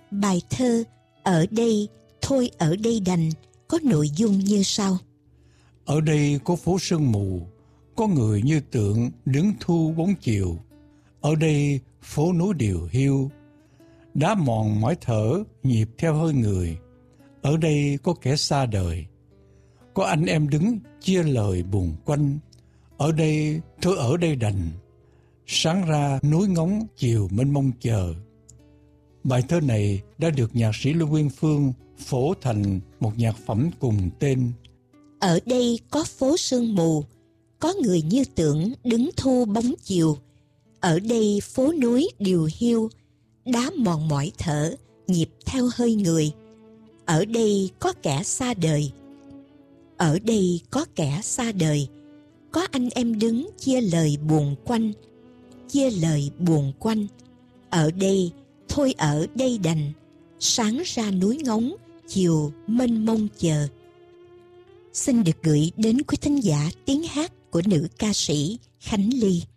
Bài thơ Ở đây, thôi ở đây đành có nội dung như sau. Ở đây có phố sương mù, có người như tượng đứng thu bóng chiều. Ở đây phố núi điều hiu, đá mòn mỏi thở nhịp theo hơi người. Ở đây có kẻ xa đời, có anh em đứng chia lời buồn quanh. Ở đây thôi ở đây đành, sáng ra núi ngóng chiều mênh mông chờ. Bài thơ này đã được nhạc sĩ Lưu Nguyên Phương phổ thành một nhạc phẩm cùng tên. Ở đây có phố sương mù, có người như tưởng đứng thu bóng chiều. Ở đây phố núi điều hiu, đá mòn mỏi thở nhịp theo hơi người. Ở đây có kẻ xa đời. Ở đây có kẻ xa đời, có anh em đứng chia lời buồn quanh. Chia lời buồn quanh. Ở đây thôi ở đây đành, sáng ra núi ngóng chiều mênh mông chờ. Xin được gửi đến quý thính giả tiếng hát của nữ ca sĩ Khánh Ly.